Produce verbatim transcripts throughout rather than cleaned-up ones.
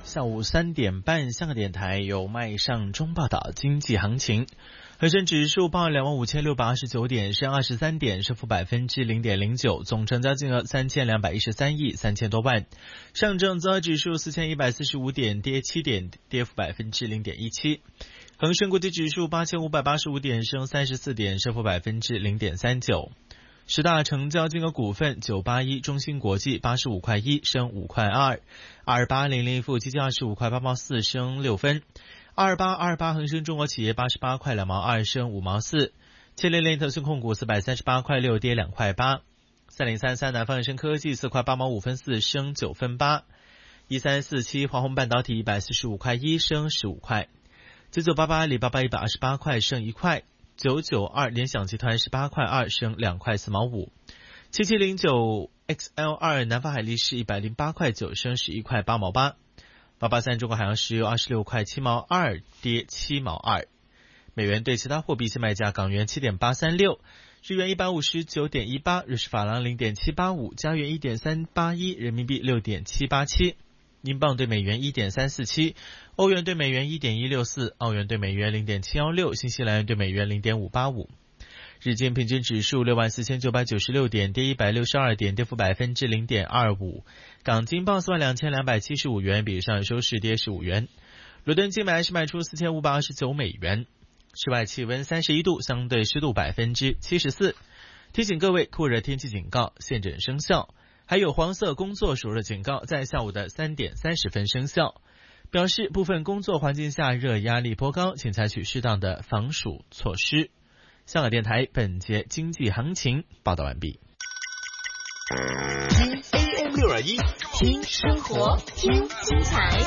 下午三点半，香港电台由麦尚中报道经济行情。恒生指数报两万五千六百二十九点，升二十三点，升幅百分之零点零九，总成交金额三千两百一十三亿三千多万。上证综合指数四千一百四十五点，跌七点，跌幅百分之零点一七。恒生国际指数八千五百八十五点，升三十四点，升幅百分之零点三九。十大成交金额股份：九八一中芯国际八十五块一，升五块二；二八零零富基金二十五块八毛四，升六分；二八二八恒生中国企业八十八块两毛二，升五毛四；七零零腾讯控股四百三十八块六，跌两块八；三零三三南方恒生科技四块八毛五分四，升九分八；一三四七华虹半导体一百四十五块一，升十五块；九九八八阿里巴巴一百二十八块，升一块。九九二联想集团十八块二，升两块四毛五；七七零九 X L 二南方海力士一百零八块九，升十一块八毛八；八八三中国海洋石油二十六块七毛二，跌七毛二。美元对其他货币现卖价：港元七点八三六，日元一百五十九点一八，瑞士法郎零点七八五，加元一点三八一，人民币六点七八七。英镑对美元 一点三四七，欧元对美元 一点一六四，澳元对美元 零点七一六，新西兰元对美元 零点五八五。日经平均指数 六万四千九百九十六点，跌一百六十二点，跌幅百分之零点二五。港金报四万两千两百七十五元，比上收市跌十五元。伦敦金买是卖出四千五百二十九美元。室外气温三十一度，相对湿度百分之七十四。提醒各位，酷热天气警告现正生效。还有黄色工作暑热警告在下午的三点三十分生效，表示部分工作环境下热压力颇高，请采取适当的防暑措施。香港电台本节经济行情报道完毕。 听 A M 六二一，听生活，听精彩，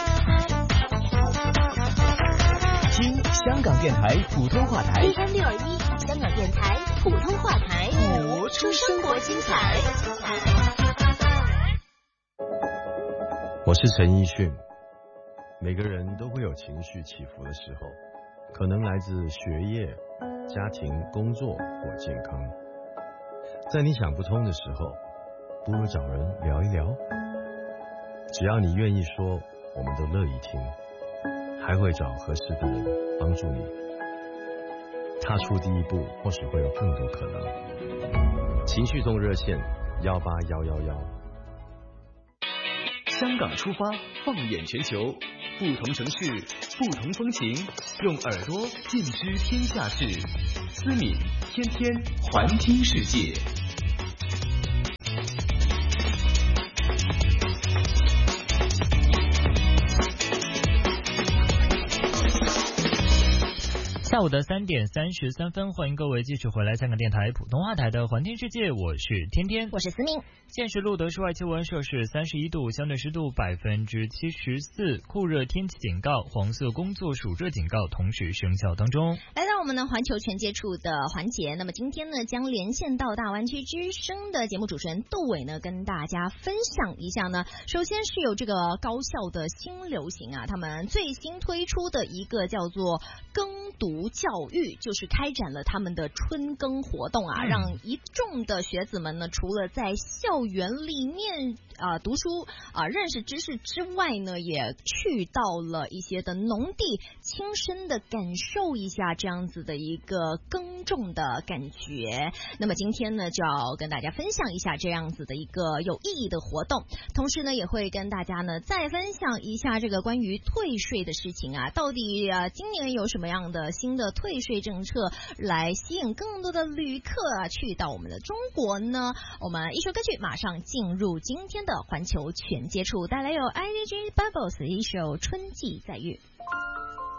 听香港电台普通话台 A M 六二一，香港电台普通话台，活出生活精彩。 我是陈奕迅。每个人都会有情绪起伏的时候，可能来自学业、家庭、工作或健康。在你想不通的时候，不如找人聊一聊。只要你愿意说，我们都乐意听，还会找合适的人帮助你。踏出第一步，或许会有更多可能。情绪动热线幺八幺幺幺。 香港出发，放眼全球，不同城市，不同风情，用耳朵尽知天下事。思敏天天环听世界。 下午的三点三十三分，欢迎各位继续回来香港电台普通话台的环听世界，我是天天， 我是思明。 现时录得室外气温摄氏三十一度，相对湿度百分之七十四，酷热天气警告、黄色工作暑热警告同时生效当中。 来到我们的环球全接触的环节，那么今天呢，将连线到大湾区之声的节目主持人窦伟呢，跟大家分享一下呢。首先是有这个高校的新流行啊，他们最新推出的一个叫做耕读教育，就是开展了他们的春耕活动啊，让一众的学子们呢，除了在校园里面啊、呃、读书啊、呃、认识知识之外呢，也去到了一些的农地，亲身的感受一下这样子的一个耕种的感觉。那么今天呢，就要跟大家分享一下这样子的一个有意义的活动，同时呢，也会跟大家呢再分享一下这个关于退税的事情啊，到底啊今年有什么样的新的退税政策来吸引更多的旅客啊去到我们的中国呢？我们一首歌曲马上进入今天的环球全接触，带来有 I D G Bubbles 一首《春季在月》。